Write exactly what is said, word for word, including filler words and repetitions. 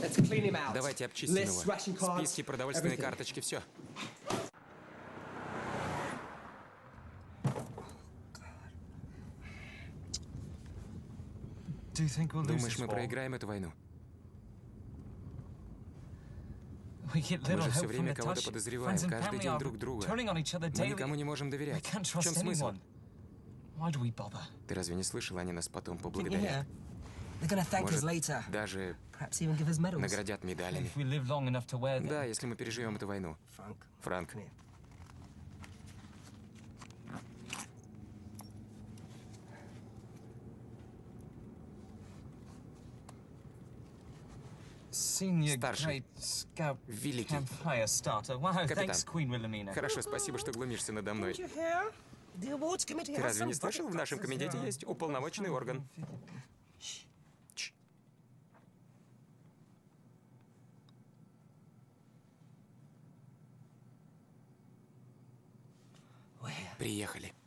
Давайте обчистим его. Списки, продовольственные карточки, все. Думаешь, мы проиграем эту войну? Мы же все время кого-то подозреваем, каждый день друг друга. Мы никому не можем доверять. В чем смысл? Ты разве не слышал, они нас потом поблагодарят? Может, даже наградят медалями. Да, если мы переживем эту войну. Франк. Старший. Великий. Капитан. Хорошо, спасибо, что глумишься надо мной. Ты разве не слышал, в нашем комитете есть уполномоченный орган? Чш. Приехали.